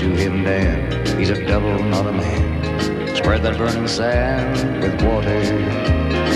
to him damn. He's a devil, not a man. Spread that burning sand with water.